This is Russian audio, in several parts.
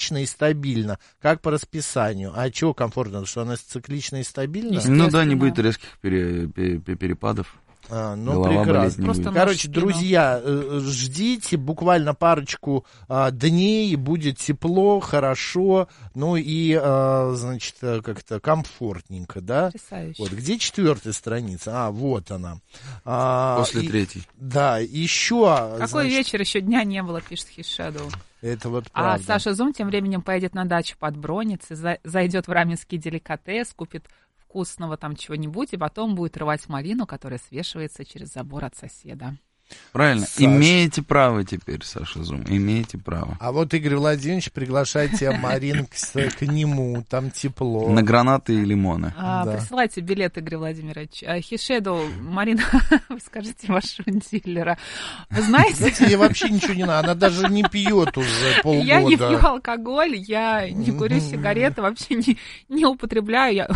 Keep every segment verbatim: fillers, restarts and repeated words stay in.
циклично и стабильно, как по расписанию. А чего комфортно, что она циклична и стабильна? Ну да, не будет резких пере, пере, перепадов. А, ну, прекрасно. Короче, друзья, ждите буквально парочку а, дней, будет тепло, хорошо, ну и, а, значит, как-то комфортненько, да? Вот, где четвертая страница? А, вот она. А, После и, третьей. Да, еще... Какой значит, вечер, еще дня не было, пишет Хишеду. Это вот а правда. Саша Зум тем временем поедет на дачу под Броницы, за, зайдет в раменский деликатес, купит вкусного там чего-нибудь, и потом будет рвать малину, которая свешивается через забор от соседа. Правильно. Саш... Имеете право теперь, Саша Зум, имеете право. А вот Игорь Владимирович, приглашайте Марин к, к нему, там тепло. На гранаты и лимоны. А, да. Присылайте билет, Игорь Владимирович. А, Хишеду, Марина, вы скажите вашего дилера. Вы знаете... Знаете, ей вообще ничего не надо, она даже не пьет уже полгода. Я не пью алкоголь, я не курю сигареты, вообще не, не употребляю. Я...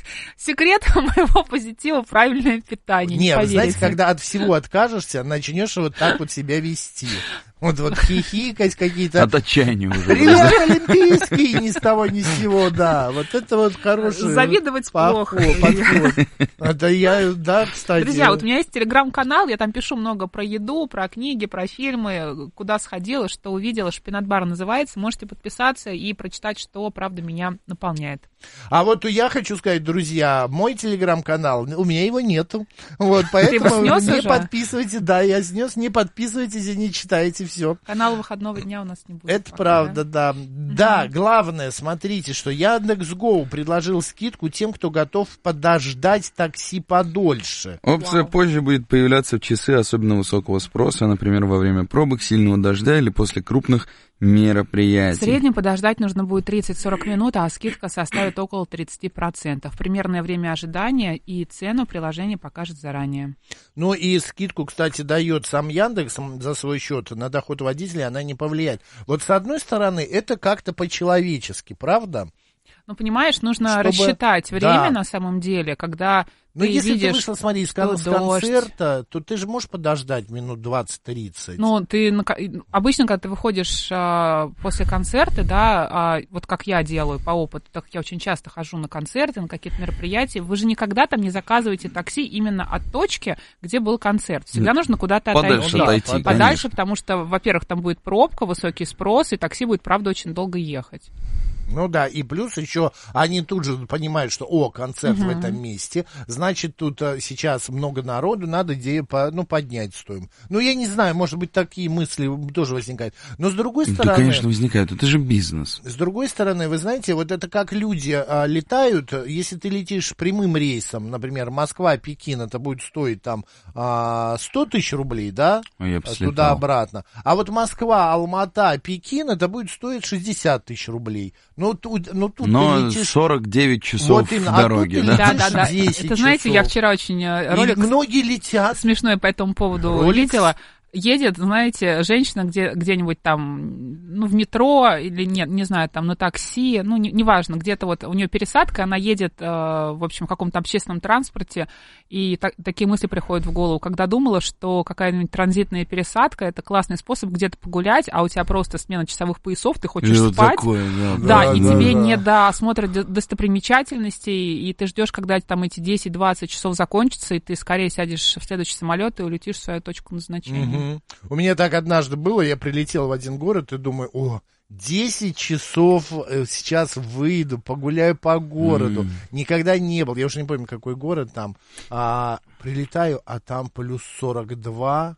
Секрет моего позитива — правильное питание. Не, не вы знаете, когда от всего откажешься, начнешь вот так вот себя вести. Вот вот хихикать какие-то. От отчаяния уже. Ребята олимпийские, ни с того ни с сего, да. Вот это вот хороший завидовать подход. плохо. Это я, да, кстати. Друзья, вот у меня есть телеграм-канал, я там пишу много про еду, про книги, про фильмы, куда сходила, что увидела. Шпинат-бар называется. Можете подписаться и прочитать, что, правда, меня наполняет. А вот я хочу сказать, друзья, мой телеграм-канал, у меня его нету. Вот, поэтому не уже? подписывайтесь. Да, я снес, не подписывайтесь и не читайте. Все. Канал выходного дня у нас не будет. Это пока, правда, да. Да, угу. да, главное, смотрите, что Яндекс.Гоу предложил скидку тем, кто готов подождать такси подольше. Опция Вау. позже будет появляться в часы особенно высокого спроса, например, во время пробок, сильного дождя или после крупных мероприятий. В среднем подождать нужно будет тридцать-сорок минут, а скидка составит около тридцать процентов. Примерное время ожидания и цену приложение покажет заранее. Ну и скидку, кстати, дает сам Яндекс за свой счет. На доход водителя она не повлияет. Вот с одной стороны, это как-то по-человечески, правда? Ну, понимаешь, нужно Чтобы... рассчитать время да. на самом деле, когда Ну, ты если видишь, ты вышла, смотри, с, кон- с концерта, то ты же можешь подождать минут двадцать-тридцать. Ну, ты обычно, когда ты выходишь а, после концерта, да, а, вот как я делаю по опыту, так как я очень часто хожу на концерты, на какие-то мероприятия, вы же никогда там не заказываете такси именно от точки, где был концерт. Всегда нужно куда-то подальше отойти. отойти. Подальше, конечно. Потому что, во-первых, там будет пробка, высокий спрос, и такси будет, правда, очень долго ехать. Ну да, и плюс еще они тут же понимают, что, о, концерт uh-huh. в этом месте, значит, тут а, сейчас много народу, надо где, по, ну, поднять стоимость. Ну, я не знаю, может быть, такие мысли тоже возникают. Но с другой стороны... Да, конечно, возникают, это же бизнес. С другой стороны, вы знаете, вот это как люди а, летают, если ты летишь прямым рейсом, например, Москва-Пекин, это будет стоить там а, сто тысяч рублей, да? А я туда-обратно. А вот Москва-Алмата-Пекин, это будет стоить шестьдесят тысяч рублей. Ну, тут, ну, тут Но ты летишь... сорок девять часов вот в дороге, а да? Да, да, да. Это, часов. знаете, я вчера очень ролик... И многие летят. Смешной по этому поводу ролик... видела. Едет, знаете, женщина где, где-нибудь там, ну, в метро или нет, не знаю, там на такси, ну, не, неважно, где-то вот у нее пересадка, она едет, э, в общем, в каком-то общественном транспорте, и та, такие мысли приходят в голову, когда думала, что какая-нибудь транзитная пересадка — это классный способ где-то погулять, а у тебя просто смена часовых поясов, ты хочешь что спать, такое, да, да, да, и да, тебе да. не до осмотра достопримечательностей, и ты ждешь, когда там эти десять-двадцать часов закончатся, и ты скорее сядешь в следующий самолет и улетишь в свою точку назначения. Угу. У меня так однажды было, я прилетел в один город и думаю, о, десять часов сейчас выйду, погуляю по городу. Mm. Никогда не был, я уже не помню, какой город там. А, прилетаю, а там плюс сорок два,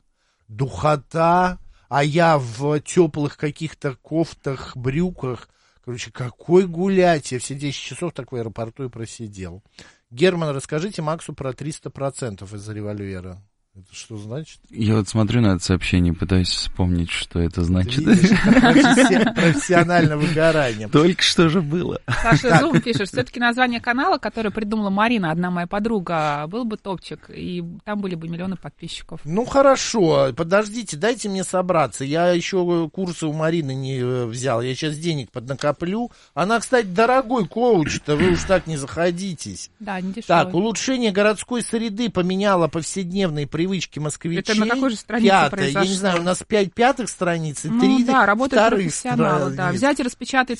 духота, а я в теплых каких-то кофтах, брюках. Короче, какой гулять? Я все десять часов так в аэропорту и просидел. Герман, расскажите Максу про триста процентов из-за револьвера. Это что значит? Я вот смотрю на это сообщение, пытаюсь вспомнить, что это значит. Профессиональное выгорание. Только что же было. Саша Зум пишет, все-таки название канала, которое придумала Марина, одна моя подруга, был бы топчик, и там были бы миллионы подписчиков. Ну, хорошо, подождите, дайте мне собраться. Я еще курсы у Марины не взял, я сейчас денег поднакоплю. Она, кстати, дорогой коуч-то, вы уж так не заходитесь. Да, не дешевый. Так, улучшение городской среды поменяло повседневные привычки москвичей. Это на какой же странице Пятое. произошло? Я не знаю, у нас пять пятых страниц и ну, три да, работают вторых профессионалы, страниц. да. Взять и распечатать